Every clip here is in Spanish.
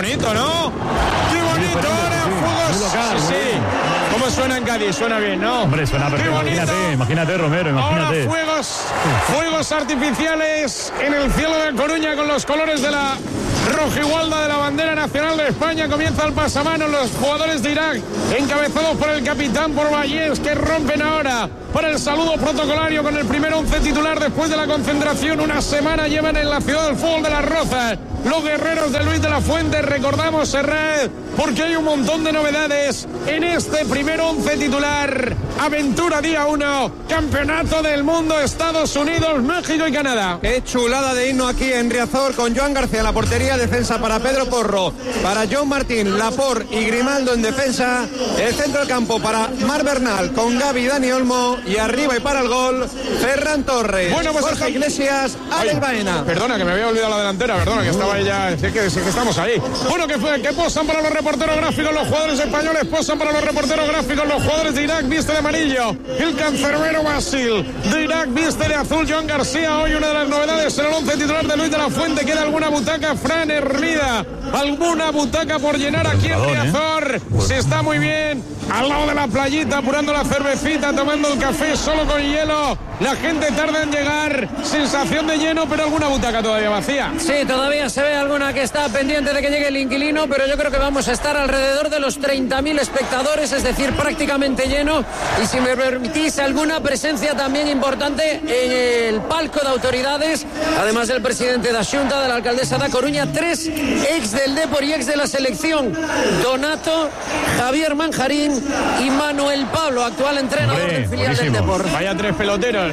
bonito, ¿no? ¡Qué bonito! Ahora fuegos. Sí. ¿Cómo suena en Cádiz? Suena bien, ¿no? Hombre, suena perfecto. Imagínate, Romero, imagínate. Ahora fuegos artificiales en el cielo de Coruña con los colores de la rojigualda de la bandera nacional de España. Comienza el pasamanos. Los jugadores de Irak, encabezados por el capitán, por Vallés, que rompen ahora para el saludo protocolario con el primer 11 titular después de la concentración. Una semana llevan en la ciudad del fútbol de Las Rozas los guerreros de Luis de la Fuente. Recordamos, Serrat, porque hay un montón de novedades en este primer 11 titular. Aventura día 1, Campeonato del Mundo, Estados Unidos, México y Canadá. Qué chulada de himno aquí en Riazor, con Joan García en la portería, defensa para Pedro Porro, para John Martín, Laporte y Grimaldo en defensa, el centro del campo para Marc Bernal con Gavi y Dani Olmo, y arriba y para el gol Ferran Torres, bueno, pues Jorge Iglesias, Alex Baena. Perdona, que me había olvidado la delantera, perdona, que estaba ya, sé que estamos ahí. Bueno, que posan para los reporteros gráficos los jugadores españoles, posan para los reporteros gráficos los jugadores de Irak, viste de amarillo el cancerbero Basil, de Irak viste de azul Joan García. Hoy una de las novedades en el 11 titular de Luis de la Fuente. Queda alguna butaca, Fran Hermida, alguna butaca por llenar aquí en Riazor. Se está muy bien al lado de la playita, apurando la cervecita, tomando el café solo con hielo. La gente tarda en llegar, sensación de lleno, pero alguna butaca todavía vacía. Sí, todavía se ve alguna que está pendiente de que llegue el inquilino, pero yo creo que vamos a estar alrededor de los 30.000 espectadores, es decir, prácticamente lleno. Y si me permitís, alguna presencia también importante en el palco de autoridades, además del presidente da Xunta, de la alcaldesa da Coruña, 3 ex del Depor y ex de la selección: Donato, Javier Manjarín y Manuel Pablo, actual entrenador del filial del Depor. Vaya 3 peloteros,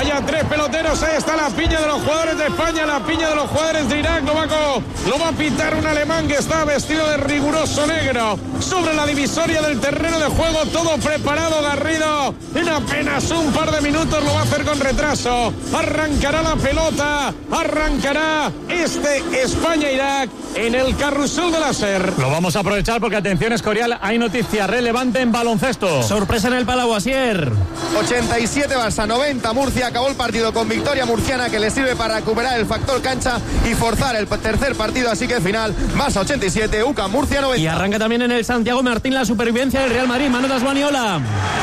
ahí está la piña de los jugadores de España, la piña de los jugadores de Irak. Lo va a pitar un alemán que está vestido de riguroso negro sobre la divisoria del terreno de juego, todo preparado. Garrido en apenas un par de minutos lo va a hacer con retraso. Arrancará la pelota, arrancará este España-Irak en el carrusel de la SER. Lo vamos a aprovechar porque, atención, Escorial, hay noticia relevante en baloncesto. Sorpresa en el Palau, Asier. 87 Barça, 90 Murcia. Acabó el partido con victoria murciana que le sirve para recuperar el factor cancha y forzar el tercer partido. Así que final, Barça 87, UCAM Murcia 90. Y arranca también en el Santiago Martín la supervivencia del Real Madrid. Manu Dasguaniola.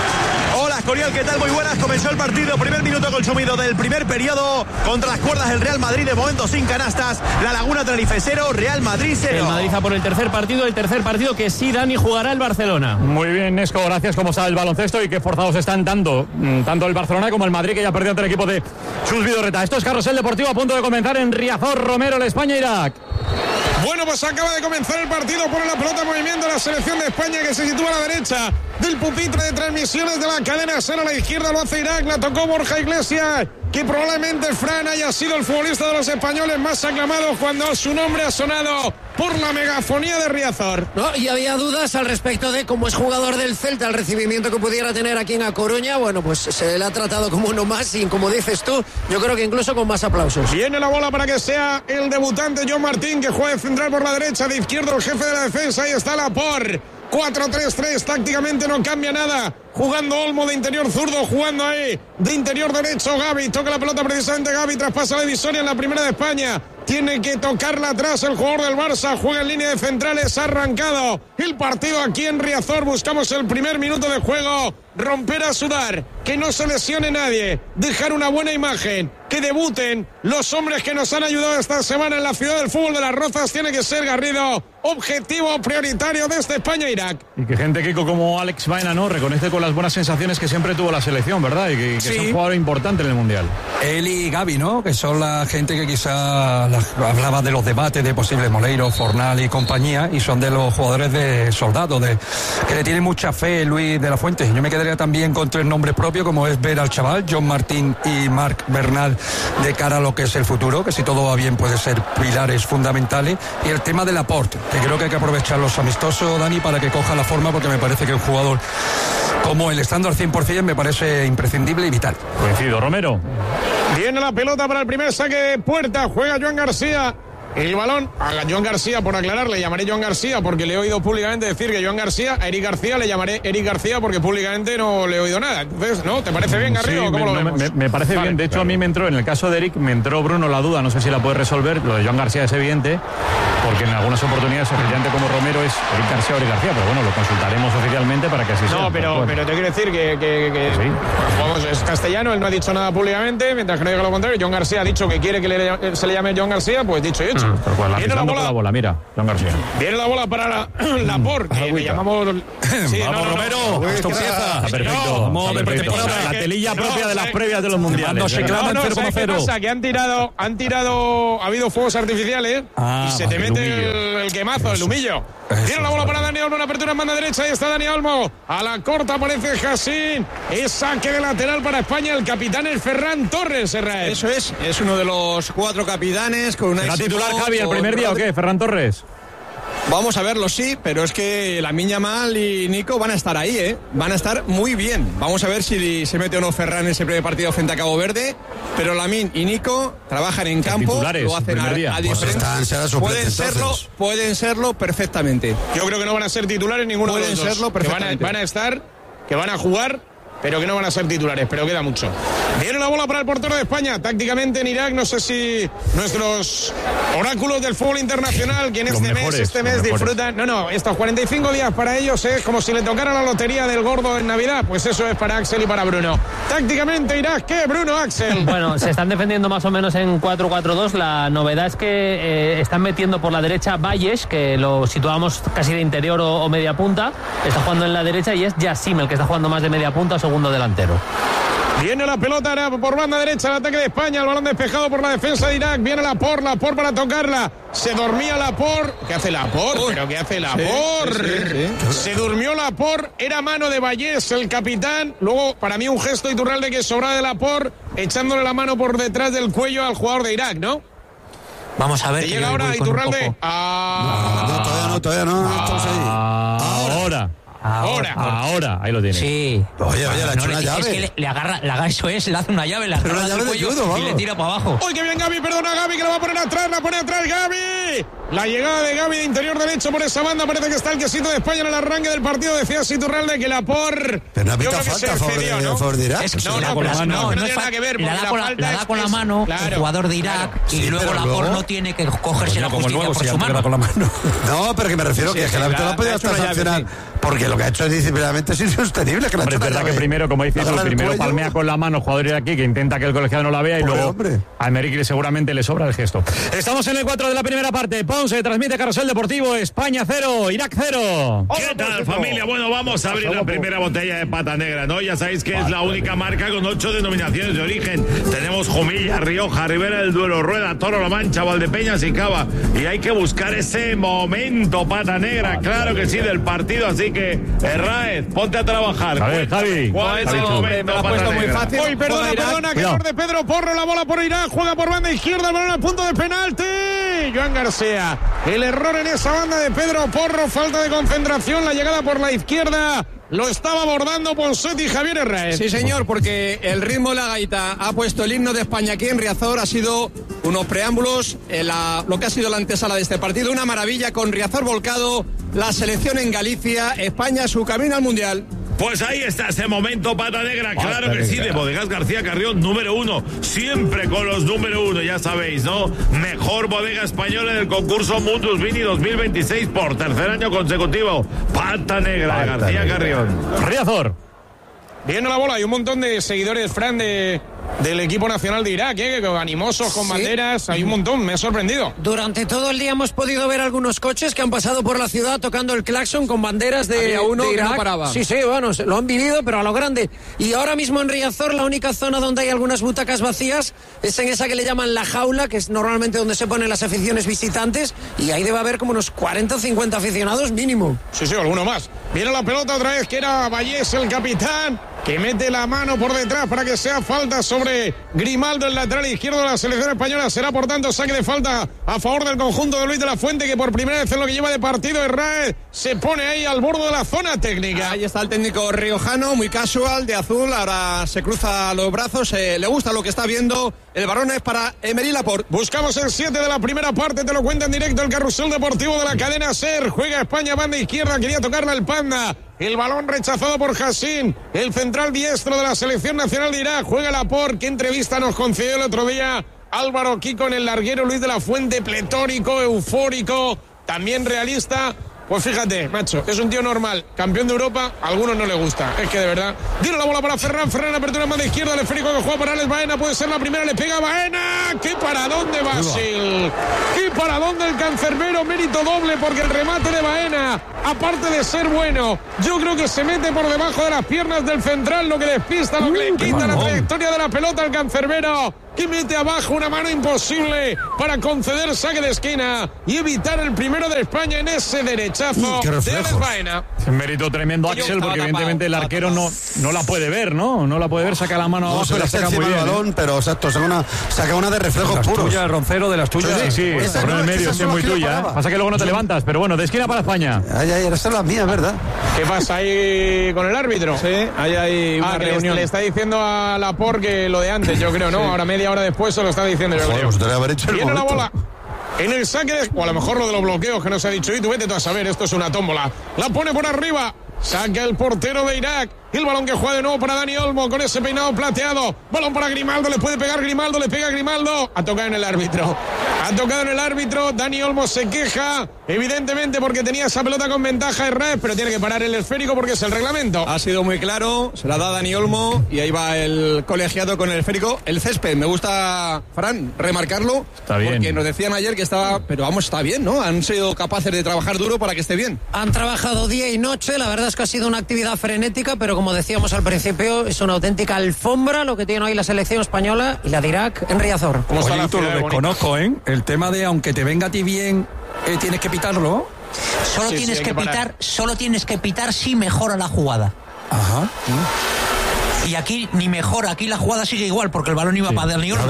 Hola, Escorial, ¿qué tal? Muy buenas. Comenzó el partido, primer minuto consumido del primer periodo. Contra las cuerdas el Real Madrid, de momento sin canastas. La Laguna Tenerife 0, Real Madrid 0. El Madrid va por el tercer partido que sí, Dani, jugará el Barcelona. Muy bien, Nesco, gracias. ¿Cómo está el baloncesto y qué forzados están tanto el Barcelona como el Madrid, que ya perdió ante el equipo de Chus Vidorreta? Esto es Carrusel Deportivo, a punto de comenzar en Riazor. Romero, el España-Irak. Bueno, pues acaba de comenzar el partido. Pone la pelota en movimiento la selección de España, que se sitúa a la derecha del pupitre de transmisiones de la cadena SER. A la izquierda lo hace Irak, la tocó Borja Iglesias, que probablemente Fran haya sido el futbolista de los españoles más aclamados cuando su nombre ha sonado por la megafonía de Riazor. No, y había dudas al respecto de cómo es jugador del Celta, el recibimiento que pudiera tener aquí en A Coruña. Bueno, pues se le ha tratado como uno más y, como dices tú, yo creo que incluso con más aplausos. Viene la bola para que sea el debutante John Martín, que juega de central por la derecha, de izquierdo el jefe de la defensa. Ahí está Laporte. 4-3-3, tácticamente no cambia nada. Jugando Olmo de interior zurdo, jugando ahí de interior derecho Gavi. Toca la pelota precisamente Gavi, traspasa la divisoria en la primera de España. Tiene que tocarla atrás el jugador del Barça. Juega en línea de centrales, ha arrancado el partido aquí en Riazor. Buscamos el primer minuto de juego. Romper a sudar, que no se lesione nadie, dejar una buena imagen, que debuten los hombres que nos han ayudado esta semana en la ciudad del fútbol de Las Rozas. Tiene que ser, Garrido, objetivo prioritario de este España-Irak. Y que gente, Kiko, como Alex Baena, ¿no?, reconoce con las buenas sensaciones que siempre tuvo la selección, ¿verdad? Y que sí, es un jugador importante en el Mundial. Él y Gavi, ¿no?, que son la gente que quizá hablaba de los debates de posibles Moleiro, Fornal y compañía, y son de los jugadores de soldados, que le tiene mucha fe Luis de la Fuente. Yo me quedaría también con 3 nombres propios, como es ver al chaval, John Martín y Marc Bernal, de cara a lo que es el futuro, que si todo va bien puede ser pilares fundamentales. Y el tema de Laporte, que creo que hay que aprovechar los amistosos, Dani, para que coja la forma, porque me parece que un jugador como él, estando al 100%, me parece imprescindible y vital. Coincido. Romero. Viene la pelota para el primer saque de puerta. Juega Joan García. el balón a Joan García, por aclarar, le llamaré Joan García porque le he oído públicamente decir que Joan García, a Eric García le llamaré Eric García porque públicamente no le he oído nada. Entonces, ¿no? ¿Te parece bien, Garrido? Sí, ¿Cómo lo vemos? Me parece bien. De hecho, a mí me entró, en el caso de Eric, me entró Bruno la duda, no sé si la puede resolver. Lo de Joan García es evidente, porque en algunas oportunidades, efectivamente, como Romero es Eric García o Eric García, pero bueno, lo consultaremos oficialmente para que así sea. No, pero te quiero decir que sí. Vamos, es castellano, él no ha dicho nada públicamente, mientras que no diga lo contrario. Joan García ha dicho que quiere que se le llame Joan García, pues dicho y hecho. Viene la bola, mira, Joan García. Viene la bola para Laporte, que le llamamos... Sí, vamos, Romero, esto empieza. Está perfecto. Vamos de pretemporada. La telilla propia de las previas de los mundiales. No se clama en 0,0. ¿Qué pasa? Que han tirado, ha habido fuegos artificiales y se te mete el quemazo, el humillo. Tiene la bola para Dani Olmo, una apertura en banda derecha, ahí está Dani Olmo, a la corta aparece Jacín, es saque de lateral para España, el capitán es Ferran Torres, Herrera. Eso es uno de los 4 capitanes con una... ¿Será titular Javi el primer día o qué, Ferran Torres? Vamos a verlo, sí, pero es que Lamine Yamal y Nico van a estar ahí, ¿eh? Van a estar muy bien. Vamos a ver si se mete o no Ferran en ese primer partido frente a Cabo Verde, pero Lamine y Nico trabajan en campo, titulares, lo hacen a diferencia. Pueden serlo perfectamente. Yo creo que no van a ser titulares ninguno de los dos. Pueden serlo perfectamente. Van a estar, que van a jugar, pero que no van a ser titulares, pero queda mucho. Viene la bola para el portero de España. Tácticamente en Irak, no sé si nuestros oráculos del fútbol internacional, que en este mes disfrutan... No, estos 45 días para ellos es como si le tocara la lotería del gordo en Navidad. Pues eso es para Axel y para Bruno. Tácticamente Irak, ¿qué, Bruno, Axel? Bueno, se están defendiendo más o menos en 4-4-2. La novedad es que están metiendo por la derecha Valles, que lo situamos casi de interior o media punta. Está jugando en la derecha y es Yassim el que está jugando más de media punta, segundo delantero. Viene la pelota por banda derecha, el ataque de España, el balón despejado por la defensa de Irak. Viene Laporte para tocarla. Se dormía Laporte. ¿Qué hace Laporte? ¿Pero qué hace Laporte? Sí. Se durmió Laporte. Era mano de Vallés, el capitán. Luego, para mí, un gesto Iturralde que sobraba de Laporte, echándole la mano por detrás del cuello al jugador de Irak, ¿no? Vamos a ver. Llega ahora Iturralde. No, todavía no. Ahora, ahí lo tiene. Sí. Oye, le ha hecho una llave. Es que le agarra, eso es, le hace una llave, le agarra el cuello y le tira para abajo. ¡Uy, qué bien Gavi! Perdona Gavi, que la va a poner atrás, la pone atrás Gavi. La llegada de Gavi de interior derecho por esa banda, parece que está el quesito de España en el arranque del partido. Decía Iturralde que Laporte... Pero no ha visto falta a favor de Irak. No tiene nada que ver. La da con la mano el jugador de Irak y luego Laporte no tiene que cogerse la justicia por su mano. No, pero que me refiero que el árbitro no podía hasta sancionar, porque lo que ha hecho es disciplinariamente es insostenible. Es verdad que primero, como dices, primero palmea con la mano el jugador de aquí, que intenta que el colegiado no la vea, y luego a Emerick seguramente le sobra el gesto. Estamos en el 4 de la primera parte. Ponce transmite Carrusel Deportivo. España 0, Irak 0. ¿Qué tal, familia? Bueno, vamos a abrir la primera botella de Pata Negra, ¿no? Ya sabéis que es la única marca con 8 denominaciones de origen. Tenemos Jumilla, Rioja, Ribera del Duero, Rueda, Toro, La Mancha, Valdepeñas y Cava. Y hay que buscar ese momento, Pata Negra, claro que sí, del partido. Así que, Herráez, ponte a trabajar. A ver, Javi. ¿Cuál es el momento, me lo ha puesto muy fácil. Hoy, perdona, que error de Pedro Porro, la bola por Irak, juega por banda izquierda, el balón a punto de penalti. Joan García, el error en esa banda de Pedro Porro, falta de concentración, la llegada por la izquierda. Lo estaba abordando Ponset y Javier Herrera. Sí, señor, porque el ritmo de la gaita ha puesto el himno de España aquí en Riazor. Ha sido unos preámbulos, lo que ha sido la antesala de este partido. Una maravilla con Riazor volcado, la selección en Galicia, España su camino al Mundial. Pues ahí está ese momento, Pata Negra, claro que sí, de Bodegas García Carrión, número 1, siempre con los número 1, ya sabéis, ¿no? Mejor bodega española en el concurso Mundus Vini 2026 por tercer año consecutivo. Pata Negra de García Carrión. Riazor. Viene la bola, hay un montón de seguidores, Fran, del equipo nacional de Irak, animosos, con banderas, hay un montón, me ha sorprendido. Durante todo el día hemos podido ver algunos coches que han pasado por la ciudad tocando el claxon con banderas de Irak. Que no paraba. Sí, bueno, lo han vivido, pero a lo grande. Y ahora mismo en Riazor, la única zona donde hay algunas butacas vacías es en esa que le llaman la jaula, que es normalmente donde se ponen las aficiones visitantes, y ahí debe haber como unos 40 o 50 aficionados mínimo. Sí, alguno más. Viene la pelota otra vez, que era Vallés, el capitán. que mete la mano por detrás para que sea falta sobre Grimaldo, el lateral izquierdo de la selección española. Será por tanto saque de falta a favor del conjunto de Luis de la Fuente, que por primera vez en lo que lleva de partido Herrera se pone ahí al borde de la zona técnica. Ahí está el técnico riojano, muy casual, de azul, ahora se cruza los brazos, le gusta lo que está viendo. El balón es para Emery Laporte. Buscamos el 7 de la primera parte, te lo cuenta en directo el carrusel deportivo de la cadena SER. Juega España, banda izquierda, quería tocarla el Panda. El balón rechazado por Hassin, el central diestro de la selección nacional de Irak. Juega Laporte. ¿Qué entrevista nos concedió el otro día Álvaro Kiko en el larguero? Luis de la Fuente, pletórico, eufórico, también realista. Pues fíjate, macho, es un tío normal, campeón de Europa, a algunos no le gusta, es que de verdad. Tira la bola para Ferran, apertura en mano izquierda, el esférico que juega para Alex Baena, puede ser la primera, le pega Baena. ¡Qué paradón de Basil! ¡Qué paradón del cancerbero! Mérito doble porque el remate de Baena, aparte de ser bueno, yo creo que se mete por debajo de las piernas del central, lo que despista, lo que le quita la trayectoria de la pelota al cancerbero, que mete abajo una mano imposible para conceder saque de esquina y evitar el primero de España en ese derechazo de Alex Baena. Es un mérito tremendo, Axel, porque evidentemente el arquero no la puede ver, ¿no? No la puede ver, saca la mano abajo y la saca muy bien. Balón, pero exacto, saca una de reflejos puros. Tuya, Roncero, de las tuyas. Sí, por el medio, es muy tuya. Pasa que luego no te levantas, pero bueno, de esquina para España. Esa es la mía, ¿verdad? ¿Qué pasa ahí con el árbitro? Sí, hay una reunión. Le está diciendo a Laporte que lo de antes, yo creo, ¿no? Sí. Ahora media hora después se lo está diciendo, yo creo. Viene la bola en el saque, o a lo mejor lo de los bloqueos que nos ha dicho, y tú vete tú a saber, esto es una tómbola. La pone por arriba, saca el portero de Irak. El balón que juega de nuevo para Dani Olmo con ese peinado plateado. Balón para Grimaldo, le puede pegar Grimaldo, le pega Grimaldo. Ha tocado en el árbitro. Dani Olmo se queja, evidentemente porque tenía esa pelota con ventaja Herrera, pero tiene que parar el esférico porque es el reglamento. Ha sido muy claro, se la da Dani Olmo y ahí va el colegiado con el esférico. El césped, me gusta, Fran, remarcarlo. Está bien. Porque nos decían ayer que estaba, pero vamos, está bien, ¿no? Han sido capaces de trabajar duro para que esté bien. Han trabajado día y noche, la verdad es que ha sido una actividad frenética, pero como decíamos al principio, es una auténtica alfombra lo que tiene hoy la selección española y la de Irak en Riazor. Oye, lo desconozco, ¿eh? El tema de aunque te venga a ti bien, tienes que pitarlo. Solo tienes que pitar si mejora la jugada. Ajá. Y aquí ni mejor, aquí la jugada sigue igual porque el balón iba para Dani Olmo.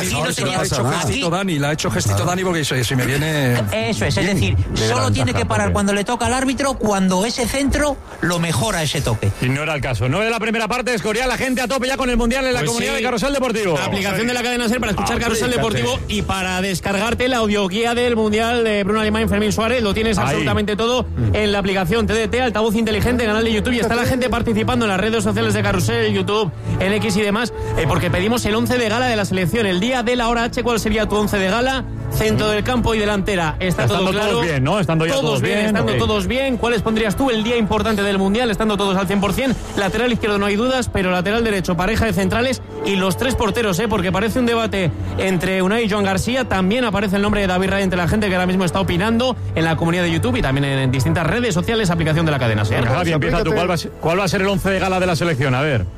La ha hecho gestito Dani porque si me viene... Eso es decir, solo tiene que parar cuando le toca al árbitro, cuando ese centro lo mejora ese toque. Y no era el caso. 9 de la primera parte, Escorial, la gente a tope ya con el Mundial en la comunidad de Carrusel Deportivo. La aplicación de la cadena SER para escuchar Carrusel Deportivo y para descargarte la audioguía del Mundial de Bruno Alemán, Fermín Suárez. Lo tienes absolutamente todo en la aplicación TDT, altavoz inteligente, canal de YouTube, y está la gente participando en las redes sociales de Carrusel, YouTube, en X y demás, porque pedimos el 11 de gala de la selección. El día de la hora H, ¿cuál sería tu 11 de gala? Centro del campo y delantera. Está todo claro. Todos bien, ¿no? Estando todos bien. ¿Cuáles pondrías tú el día importante del Mundial? Estando todos al 100%. Lateral izquierdo no hay dudas, pero lateral derecho, pareja de centrales y los tres porteros, porque parece un debate entre Unai y Joan García. También aparece el nombre de David Raya entre la gente que ahora mismo está opinando en la comunidad de YouTube y también en distintas redes sociales, aplicación de la cadena SER. Javi, empieza tú. ¿Cuál va a ser el 11 de gala de la selección? A ver.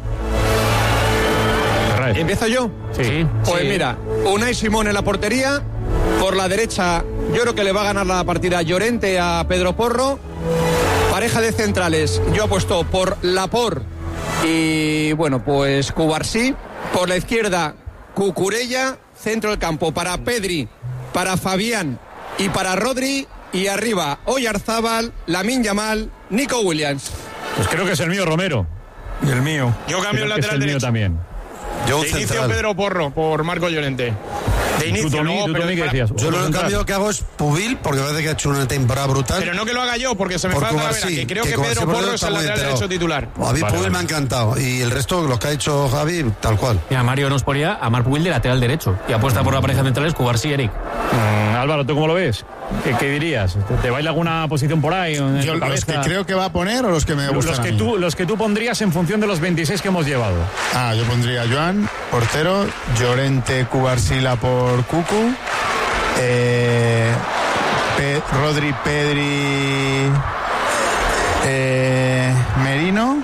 ¿Empiezo yo? Sí. Pues mira, Unai Simón en la portería. Por la derecha, yo creo que le va a ganar la partida Llorente a Pedro Porro. Pareja de centrales, yo apuesto por Laporte y, bueno, pues Cubarsí. Por la izquierda, Cucurella. Centro del campo para Pedri, para Fabián y para Rodri. Y arriba, Oyarzábal, Lamine Yamal, Nico Williams. Pues creo que es el mío, Romero. Y el mío. Yo cambio el lateral derecho. Mío también. Yo de inicio Pedro Porro por Marco Llorente. De inicio, yo lo cambio que hago es Pubil, porque parece que ha hecho una temporada brutal. Pero no que lo haga yo, porque se me falta la vera, que creo que Pedro Porro es el lateral derecho titular. A mí Pubil me ha encantado. Y el resto, los que ha hecho Javi, tal cual. Mira, Mario nos ponía a Marc Pubil de lateral derecho y apuesta por la pareja centrales Cubarsí y Eric. Álvaro, ¿tú cómo lo ves? ¿Qué dirías? ¿Te baila alguna posición por ahí? Yo los que creo que va a poner o los que me gustan. Los que tú pondrías en función de los 26 que hemos llevado. Yo pondría a Joan, portero, Llorente, Cubarsí por Cucu, Rodri, Pedri, Merino,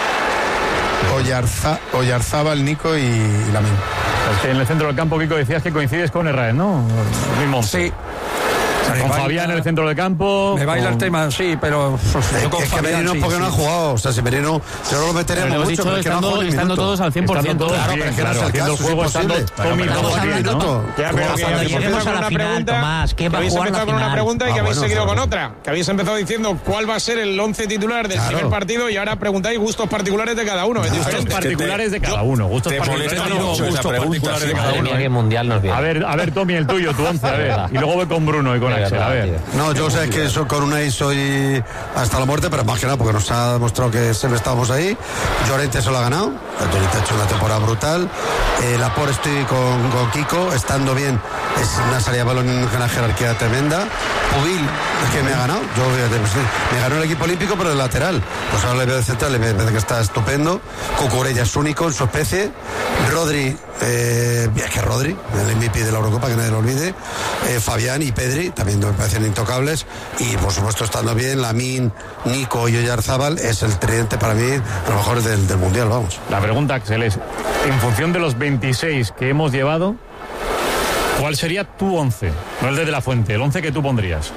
Oyarzábal, Nico y Lamine. En el centro del campo, Kiko, decías que coincides con Herrera, ¿no? Sí. Con Fabián en el centro del campo. Me baila el tema, sí, pero es que Merino porque no ha jugado. O sea, si Merino, yo no lo meteremos mucho, pero estando todos al 100%. Claro, pero es que haciendo el juego, estando Tommy todos bien, ¿no? Cuando lleguemos a la final, Tomás, ¿qué va a jugar la final? Habéis empezado con una pregunta y que habéis seguido con otra. Que habéis empezado diciendo cuál va a ser el 11 titular del primer partido y ahora preguntáis gustos particulares de cada uno. Gustos particulares de cada uno. Gustos particulares de cada uno. Que mundial nos viene. A ver, Tommy, el tuyo, tu 11, a ver. Y luego voy con Bruno y con Axel, a ver. No, yo sé que con Unai soy hasta la muerte, pero más que nada porque nos ha demostrado que siempre estábamos ahí. Llorente se lo ha ganado. Llorente ha hecho una temporada brutal. Laporte estoy con Kiko, estando bien. Es una salida de balón en una jerarquía tremenda. Pubil, es que me ha ganado. Yo me ganó el equipo olímpico, pero el lateral. Pues ahora le veo de central, le parece que está estupendo. Cucurella es único en su especie. Rodri, es que Rodri, el MVP de la Eurocopa, que nadie lo olvide. Fabián y Pedri, también me parecen intocables. Y por supuesto, estando bien, Lamine, Nico y Oyarzábal es el tridente para mí, a lo mejor del Mundial, vamos. La pregunta, Axel, es, en función de los 26 que hemos llevado, ¿cuál sería tu 11? No el de la Fuente, el 11 que tú pondrías.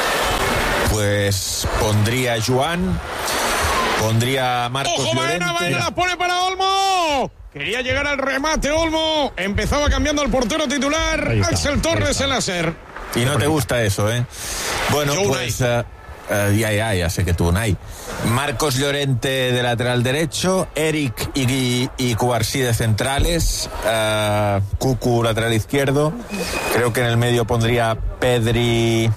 Pues pondría a Joan, pondría a Marcos Llorente. Baena la pone para Olmo. Quería llegar al remate Olmo. Empezaba cambiando al portero titular. Axel Torres en la SER. Y no te gusta eso, ¿eh? Bueno, pues ya sé que tú, Unai. Marcos Llorente de lateral derecho, Eric y Cubarsí de centrales, Cucu lateral izquierdo. Creo que en el medio pondría Pedri,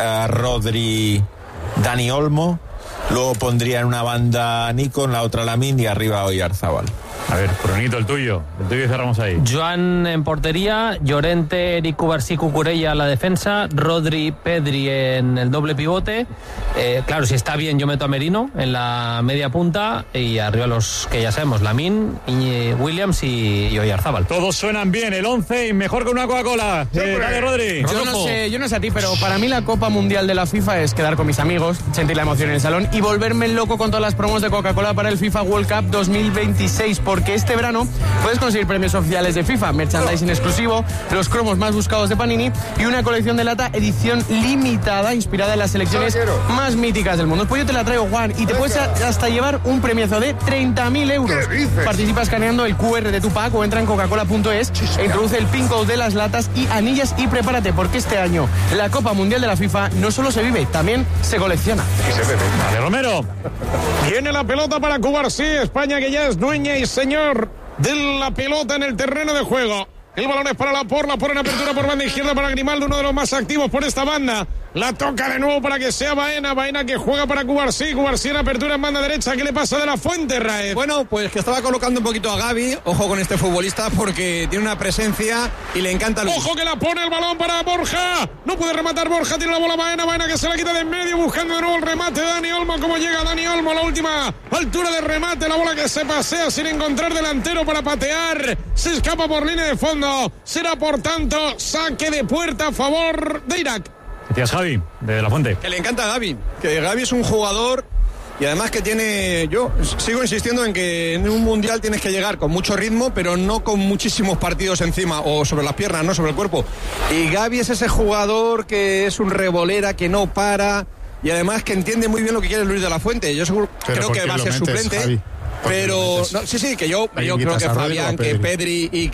Rodri, Dani Olmo. Luego pondría en una banda Nico, en la otra Lamine y arriba Oyarzábal. A ver, Brunito, el tuyo y cerramos ahí. Joan en portería, Llorente, Eric Cubarsí, Cucurella a la defensa, Rodri, Pedri en el doble pivote. Claro, si está bien yo meto a Merino en la media punta y arriba los que ya sabemos, Lamine, Williams y Oyarzábal. Todos suenan bien, el 11 y mejor con una Coca-Cola. Dale, Rodri. Yo no sé a ti, pero para mí la Copa Mundial de la FIFA es quedar con mis amigos, sentir la emoción en el salón y volverme loco con todas las promos de Coca-Cola para el FIFA World Cup 2026, porque este verano puedes conseguir premios oficiales de FIFA, merchandising exclusivo, los cromos más buscados de Panini y una colección de lata edición limitada inspirada en las selecciones más míticas del mundo. Pues yo te la traigo, Juan, y te puedes hasta llevar un premiazo de 30.000 euros. Participa escaneando el QR de tu pack o entra en coca-cola.es e introduce el pin code de las latas y anillas y prepárate, porque este año la Copa Mundial de la FIFA no solo se vive, también se colecciona. Vale, Romero. Viene la pelota para Cubarsí, España que ya es dueña y señor de la pelota en el terreno de juego. El balón es para Laporte en apertura por banda izquierda para Grimaldo, uno de los más activos por esta banda. La toca de nuevo para que sea Baena que juega para Cubarsí en apertura en banda derecha. ¿Qué le pasa de la Fuente, Raez? Bueno, pues que estaba colocando un poquito a Gavi. Ojo con este futbolista porque tiene una presencia y le encanta. Ojo que la pone el balón para Borja. No puede rematar Borja, tiene la bola Baena que se la quita de en medio buscando de nuevo el remate de Dani Olmo. ¿Cómo llega Dani Olmo a la última altura de remate? La bola que se pasea sin encontrar delantero para patear. Se escapa por línea de fondo. Será por tanto saque de puerta a favor de Irak. Decías Javi, de la Fuente. Que le encanta a Gavi, que Gavi es un jugador y además que tiene, yo sigo insistiendo en que en un mundial tienes que llegar con mucho ritmo, pero no con muchísimos partidos encima o sobre las piernas, no sobre el cuerpo. Y Gavi es ese jugador que es un revolera, que no para y además que entiende muy bien lo que quiere Luis de la Fuente. Yo creo que va a ser suplente, Javi, pero no, sí, que yo creo que Fabián, que Pedri y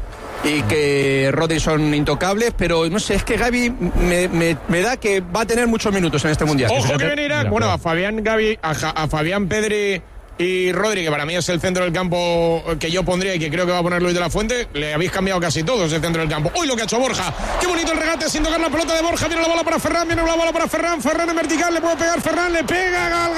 que Rodri son intocables, pero no sé, es que Gavi me da que va a tener muchos minutos en este mundial. Ojo que viene Irak, bueno, a Fabián, Gavi, a Fabián, Pedri y Rodri, que para mí es el centro del campo que yo pondría y que creo que va a poner Luis de la Fuente. Le habéis cambiado casi todos el centro del campo. ¡Uy, lo que ha hecho Borja! ¡Qué bonito el regate sin tocar la pelota de Borja! Viene la bola para Ferran, Ferran en vertical, le puede pegar Ferran, le pega, gal.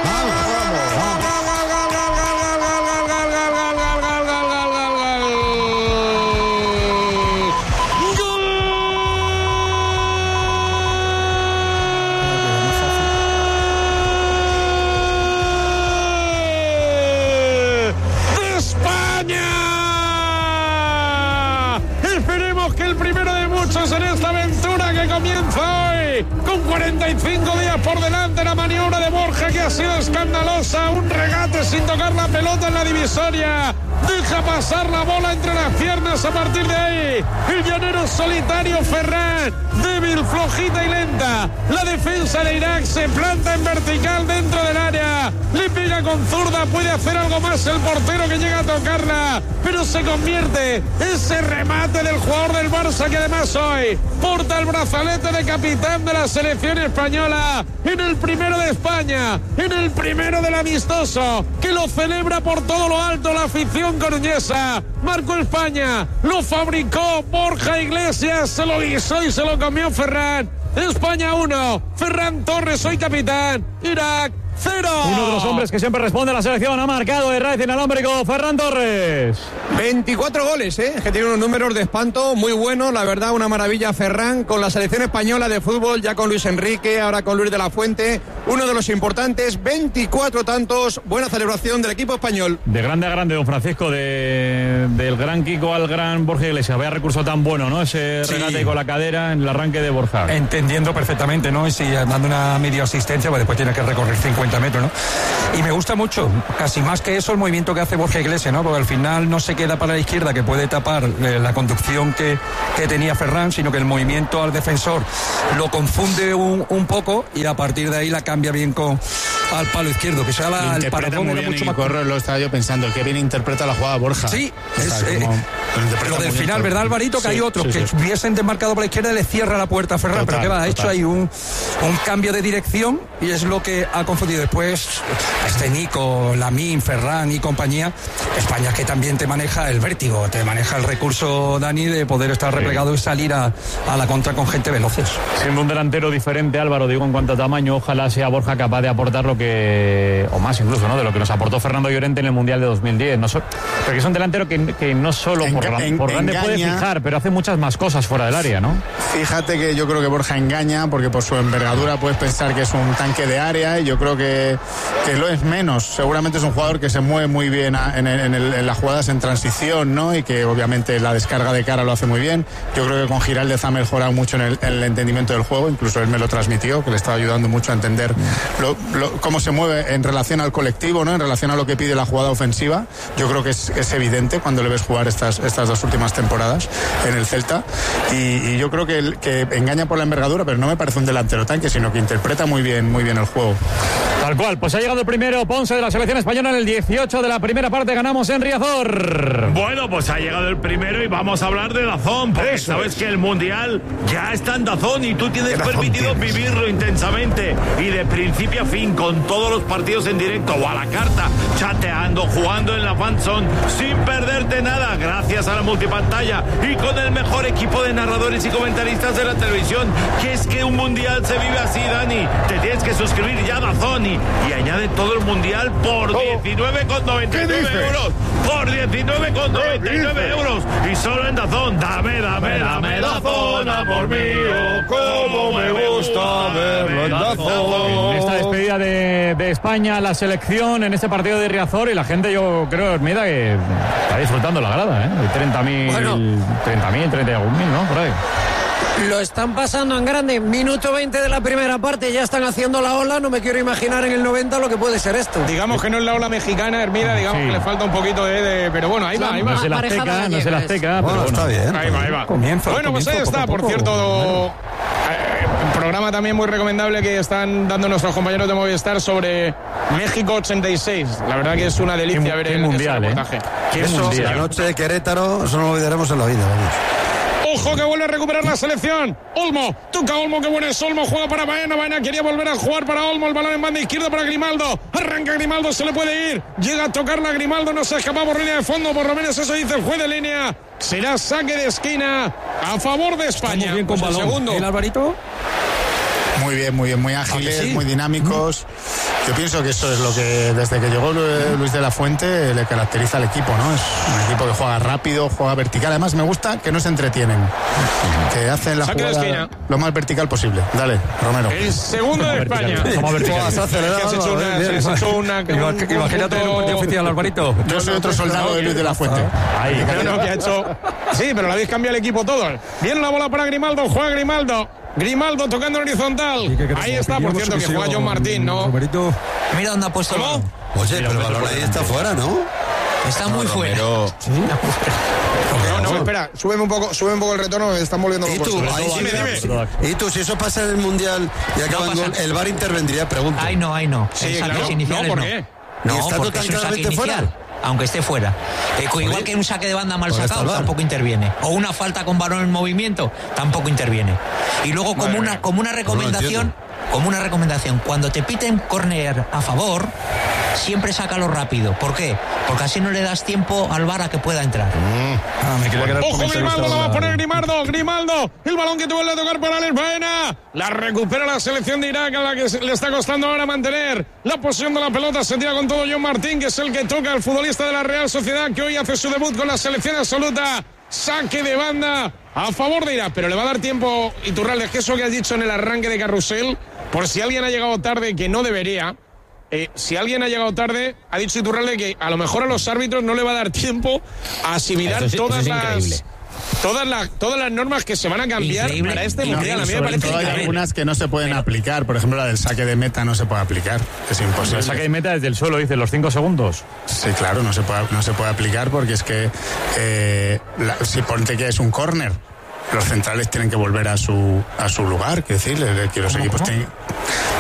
En esta aventura que comienza hoy con 45 días por delante, la maniobra de Borja que ha sido escandalosa, un regate sin tocar la pelota en la divisoria, deja pasar la bola entre las piernas. A partir de ahí el llanero solitario Ferran de débil, flojita y lenta. La defensa de Irak se planta en vertical dentro del área. Le pega con zurda, puede hacer algo más el portero que llega a tocarla, pero se convierte ese remate del jugador del Barça que además hoy porta el brazalete de capitán de la selección española en el primero de España, en el primero del amistoso, que lo celebra por todo lo alto la afición coruñesa. Marcó España, lo fabricó Borja Iglesias, se lo guisó y se lo comió Ferran. España 1, Ferran Torres hoy capitán, Irak 0. Uno de los hombres que siempre responde a la selección ha marcado de raíz inalámbrico, Ferran Torres. 24 goles, que tiene unos números de espanto muy buenos, la verdad, una maravilla Ferran con la selección española de fútbol, ya con Luis Enrique, ahora con Luis de la Fuente, uno de los importantes, 24 tantos, buena celebración del equipo español. De grande a grande, don Francisco, del gran Kiko al gran Borja Iglesias, vaya recurso tan bueno, ¿no? Ese regate con la cadera en el arranque de Borja. Entendiendo perfectamente, ¿no? Y si dando una media asistencia, pues después tiene que recorrer 50 metros, ¿no? Y me gusta mucho, casi más que eso, el movimiento que hace Borja Iglesias, ¿no? Porque al final no se queda para la izquierda, que puede tapar la conducción que tenía Ferran, sino que el movimiento al defensor lo confunde un poco y a partir de ahí la cambia bien al palo izquierdo, que sea el paradón era mucho más. Corro, lo estaba yo pensando, que bien interpreta la jugada Borja. Sí, lo del final, ¿verdad, Alvarito? Que hay otros que hubiesen desmarcado por la izquierda y le cierra la puerta a Ferran, pero que va, ha hecho ahí un cambio de dirección y es lo que ha confundido. Después, Nico, Lamine, Ferran y compañía, España que también te maneja el vértigo, te maneja el recurso, Dani, de poder estar replegado y salir a la contra con gente veloces. Siendo un delantero diferente, Álvaro, digo en cuanto a tamaño, ojalá sea Borja capaz de aportar lo que, o más incluso, ¿no? De lo que nos aportó Fernando Llorente en el Mundial de 2010. Porque es un delantero que no solo por grande puede fijar, pero hace muchas más cosas fuera del área, ¿no? Fíjate que yo creo que Borja engaña, porque por su envergadura puedes pensar que es un tanque de área, y yo creo que lo es menos. Seguramente es un jugador que se mueve muy bien en las jugadas en transición, ¿no? Y que obviamente la descarga de cara lo hace muy bien. Yo creo que con Giraldez ha mejorado mucho en el entendimiento del juego, incluso él me lo transmitió, que le estaba ayudando mucho a entender cómo se mueve en relación al colectivo, ¿no? En relación a lo que pide la jugada ofensiva. Yo creo que es evidente cuando le ves jugar estas dos últimas temporadas en el Celta, y yo creo que engaña por la envergadura, pero no me parece un delantero tanque, sino que interpreta muy bien el juego. Tal cual, pues ha llegado el primero Ponce de la selección española en el 18 de la primera parte, ganamos en Riazor. Bueno, pues ha llegado el primero y vamos a hablar de DAZN, porque sabes que el Mundial ya está en DAZN y tú tienes permitido vivirlo intensamente y de principio a fin, con todos los partidos en directo o a la carta, chateando, jugando en la fanzone, sin perderte nada, gracias a la multipantalla y con el mejor equipo de narradores y comentaristas de la televisión. Que es que un Mundial se vive así, Dani. Te tienes que suscribir ya a DAZN y añade todo el Mundial por 19,99 euros. Por 19,99 euros. Y solo en DAZN. Dame DAZN, amor mío. Cómo me gusta verlo en DAZN. En esta despedida de España, la selección en este partido de Riazor, y la gente, yo creo, Hermida, que está disfrutando la grada, ¿eh? 30.000, 31.000, ¿no? Por ahí. Lo están pasando en grande. Minuto 20 de la primera parte, ya están haciendo la ola. No me quiero imaginar en el 90 lo que puede ser esto. Digamos que no es la ola mexicana, Hermida, digamos que le falta un poquito de... Pero bueno, ahí va. No se la azteca, pero bueno, está bien. Ahí va. Bueno, pues ahí está, por cierto... programa también muy recomendable que están dando nuestros compañeros de Movistar sobre México 86. La verdad que es una delicia ver el mundial, reportaje. La noche de Querétaro, eso no lo olvidaremos en la vida, vamos. Ojo que vuelve a recuperar la selección. Olmo, toca Olmo, que bueno es Olmo, juega para Baena. Baena quería volver a jugar para Olmo, el balón en banda izquierda para Grimaldo. Arranca Grimaldo, se le puede ir. Llega a tocarla Grimaldo, no se escapa por línea de fondo, por lo menos eso dice el juez de línea. Será saque de esquina a favor de España. Muy bien con balón. Segundo. ¿El Alvarito? Muy bien, muy ágiles, muy dinámicos. Yo pienso que eso es lo que desde que llegó Luis de la Fuente le caracteriza al equipo, ¿no? Es un equipo que juega rápido, juega vertical. Además me gusta que no se entretienen, que hacen la jugada lo más vertical posible. Dale, Romero. El segundo de España. Imagínate el partido oficial, Alvarito. Yo soy otro soldado de Luis de la Fuente. Que ha hecho... Sí, pero lo habéis cambiado el equipo todos. Viene la bola para Grimaldo, juega Grimaldo. Grimaldo tocando horizontal. Ahí está, por cierto, que juega John Martín, ¿no? Mira dónde ha puesto el balón. Oye, pero el balón ahí está fuera, ¿no? Está muy fuera. espera, súbeme un poco el retorno, me están volviendo locos. ¿Y tú, si eso pasa en el Mundial y acaba en gol, el VAR intervendría? Pregunta. Ay, no. Sí, claro. No, ¿por qué? No, estando porque tan es un saque claramente inicial, fuera. aunque esté fuera. Igual que un saque de banda mal sacado, tampoco interviene. O una falta con balón en movimiento, tampoco interviene. Y luego como una recomendación, cuando te piten córner a favor, siempre sácalo rápido. ¿Por qué? Porque así no le das tiempo al VAR a que pueda entrar. Ojo, Grimaldo, lo va a poner Grimaldo, el balón que tuvo que tocar para Alex Baena, la recupera la selección de Irak, a la que le está costando ahora mantener la posesión de la pelota. Se tira con todo John Martín, que es el que toca al futbolista de la Real Sociedad, que hoy hace su debut con la selección absoluta. Saque de banda a favor de Irak, pero le va a dar tiempo, Iturralde, que eso que has dicho en el arranque de carrusel, por si alguien ha llegado tarde, que no debería. Si alguien ha llegado tarde, ha dicho Iturralde que a lo mejor a los árbitros no le va a dar tiempo a asimilar todas las normas que se van a cambiar para este mundial. A mí me parece hay algunas que no se pueden aplicar. Por ejemplo, la del saque de meta no se puede aplicar. Es imposible. El saque de meta desde el suelo, dice, los 5 segundos. Sí, claro, no se puede aplicar porque es que si ponte que es un córner, los centrales tienen que volver a su lugar, es decir, que los equipos tienen...